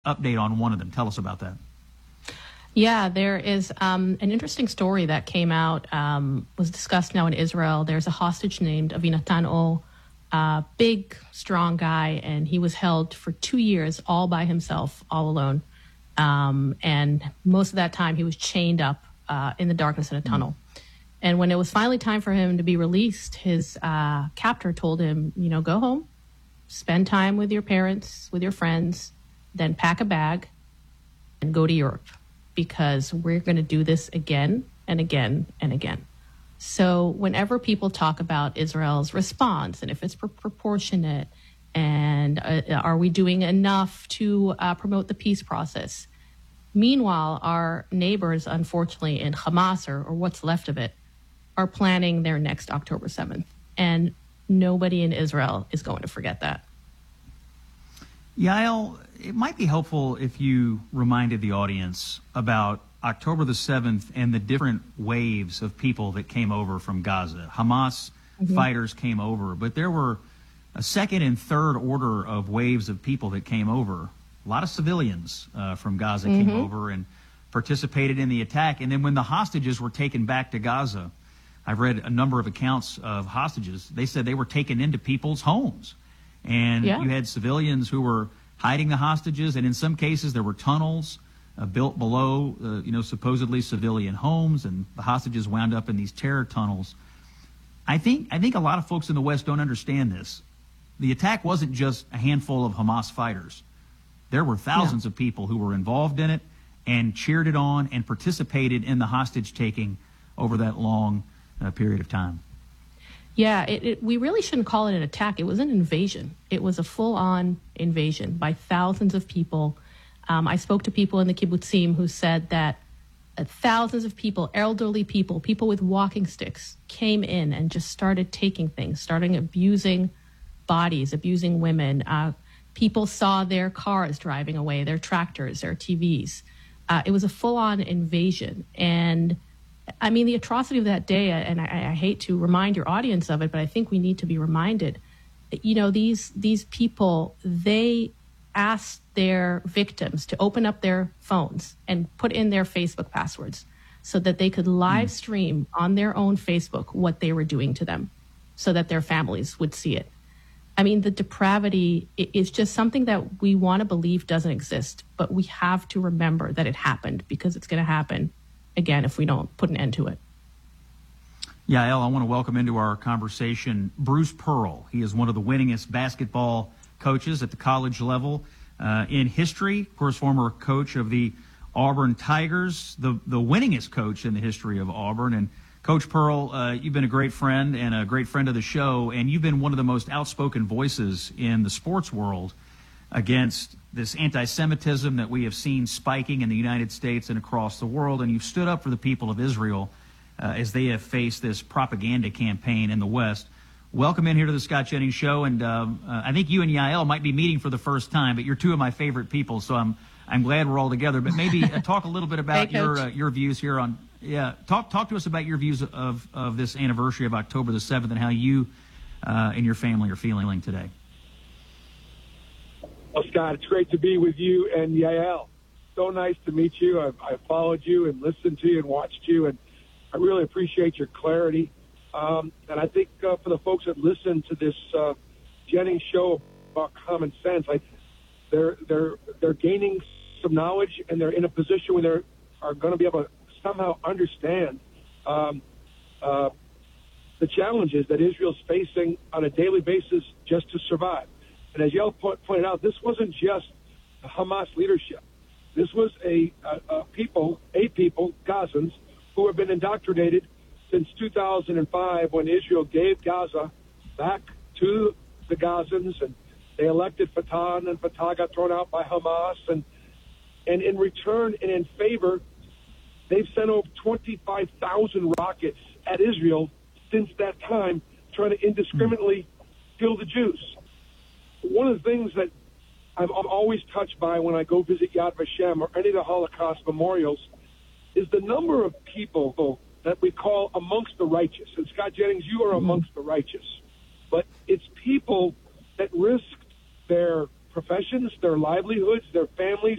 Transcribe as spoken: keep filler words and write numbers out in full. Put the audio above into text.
update on one of them. Tell us about that. Yeah, there is um, an interesting story that came out, um, was discussed now in Israel. There's a hostage named Avinatan O, uh, big, strong guy, and he was held for two years all by himself, all alone. Um, and most of that time he was chained up uh, in the darkness in a tunnel. Mm. And when it was finally time for him to be released, his uh, captor told him, you know, go home, spend time with your parents, with your friends, then pack a bag and go to Europe, because we're going to do this again and again and again. So whenever people talk about Israel's response and if it's pr- proportionate and uh, are we doing enough to uh, promote the peace process, meanwhile, our neighbors, unfortunately, in Hamas, or, or what's left of it, are planning their next October seventh. And nobody in Israel is going to forget that. Yael, it might be helpful if you reminded the audience about October the seventh and the different waves of people that came over from Gaza. Hamas mm-hmm. fighters came over, but there were a second and third order of waves of people that came over. A lot of civilians uh, from Gaza mm-hmm. came over and participated in the attack. And then when the hostages were taken back to Gaza, I've read a number of accounts of hostages. They said they were taken into people's homes. And yeah. you had civilians who were hiding the hostages, and in some cases there were tunnels uh, built below, uh, you know, supposedly civilian homes, and the hostages wound up in these terror tunnels. I think I think a lot of folks in the West don't understand this. The attack wasn't just a handful of Hamas fighters. There were thousands yeah. of people who were involved in it and cheered it on and participated in the hostage-taking over that long uh, period of time. Yeah, it, it, we really shouldn't call it an attack. It was an invasion. It was a full-on invasion by thousands of people. Um, I spoke to people in the kibbutzim who said that uh, thousands of people, elderly people, people with walking sticks, came in and just started taking things, starting abusing bodies, abusing women. Uh, people saw their cars driving away, their tractors, their T Vs. Uh, it was a full-on invasion. And I mean, the atrocity of that day, and I, I hate to remind your audience of it, but I think we need to be reminded, you know, these these people, they asked their victims to open up their phones and put in their Facebook passwords so that they could live mm. stream on their own Facebook what they were doing to them so that their families would see it. I mean, the depravity is just something that we want to believe doesn't exist, but we have to remember that it happened, because it's going to happen again if we don't put an end to it. Yael, I want to welcome into our conversation Bruce Pearl. He is one of the winningest basketball coaches at the college level uh, in history. Of course, former coach of the Auburn Tigers, the, the winningest coach in the history of Auburn. And Coach Pearl, uh, you've been a great friend and a great friend of the show, and you've been one of the most outspoken voices in the sports world against this anti-Semitism that we have seen spiking in the United States and across the world. And you've stood up for the people of Israel uh, as they have faced this propaganda campaign in the West. Welcome in here to the Scott Jennings Show. And uh, uh, I think you and Yael might be meeting for the first time, but you're two of my favorite people, so I'm I'm glad we're all together. But maybe uh, talk a little bit about hey, your uh, your views here on yeah. Talk talk to us about your views of of this anniversary of October the seventh and how you uh, and your family are feeling today. Well, Scott, it's great to be with you and Yael. So nice to meet you. I've, I've followed you and listened to you and watched you, and I really appreciate your clarity. Um, and I think uh, for the folks that listen to this uh, Jennings show about common sense, I, they're they're they're gaining some knowledge, and they're in a position where they are going to be able to somehow understand um, uh, the challenges that Israel's facing on a daily basis just to survive. And as Yael po- pointed out, this wasn't just Hamas leadership. This was a, a, a people, a people, Gazans, who have been indoctrinated since two thousand five, when Israel gave Gaza back to the Gazans, and they elected Fatah, and Fatah got thrown out by Hamas. And, and in return and in favor, they've sent over twenty-five thousand rockets at Israel since that time, trying to indiscriminately kill the Jews. One of the things that I'm always touched by when I go visit Yad Vashem or any of the Holocaust memorials is the number of people that we call amongst the righteous. And Scott Jennings, you are amongst the righteous. But it's people that risked their professions, their livelihoods, their families,